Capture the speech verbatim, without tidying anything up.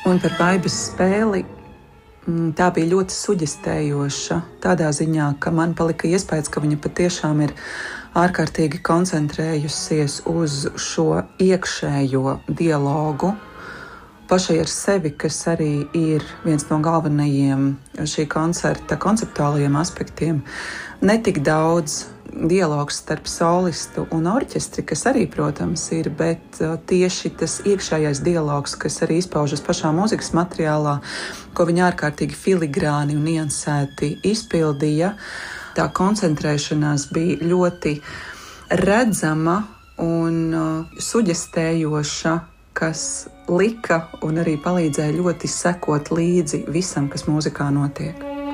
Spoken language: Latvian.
Un par Vaibas spēli tā bija ļoti suģestējoša. Tādā ziņā, ka man palika iespējas, ka viņa patiešām ir ārkārtīgi koncentrējusies uz šo iekšējo dialogu pašai ar sevi, kas arī ir viens no galvenajiem šī koncerta konceptuālajiem aspektiem. Ne tik daudz dialogs starp solistu un orķestri, kas arī, protams, ir, bet tieši tas iekšējais dialogs, kas arī izpaužas pašā mūzikas materiālā, ko viņa ārkārtīgi filigrāni un niansēti izpildīja. Tā koncentrēšanās bija ļoti redzama un suģestējoša, kas lika un arī palīdzēja ļoti sekot līdzi visam, kas mūzikā notiek.